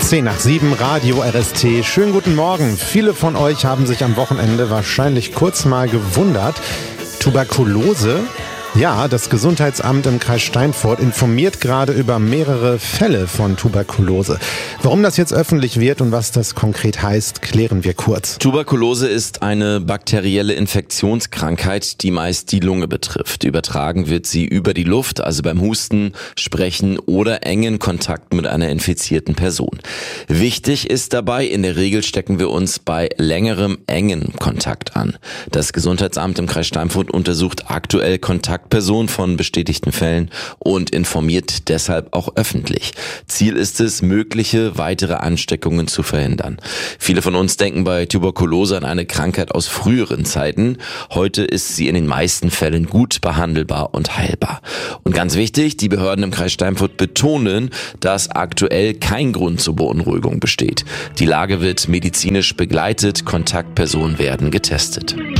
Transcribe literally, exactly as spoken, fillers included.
zehn nach sieben, Radio R S T. Schönen guten Morgen. Viele von euch haben sich am Wochenende wahrscheinlich kurz mal gewundert. Tuberkulose? Ja, das Gesundheitsamt im Kreis Steinfurt informiert gerade über mehrere Fälle von Tuberkulose. Warum das jetzt öffentlich wird und was das konkret heißt, klären wir kurz. Tuberkulose ist eine bakterielle Infektionskrankheit, die meist die Lunge betrifft. Übertragen wird sie über die Luft, also beim Husten, Sprechen oder engen Kontakt mit einer infizierten Person. Wichtig ist dabei, in der Regel stecken wir uns bei längerem, engen Kontakt an. Das Gesundheitsamt im Kreis Steinfurt untersucht aktuell Kontakt Person von bestätigten Fällen und informiert deshalb auch öffentlich. Ziel ist es, mögliche weitere Ansteckungen zu verhindern. Viele von uns denken bei Tuberkulose an eine Krankheit aus früheren Zeiten. Heute ist sie in den meisten Fällen gut behandelbar und heilbar. Und ganz wichtig, die Behörden im Kreis Steinfurt betonen, dass aktuell kein Grund zur Beunruhigung besteht. Die Lage wird medizinisch begleitet, Kontaktpersonen werden getestet.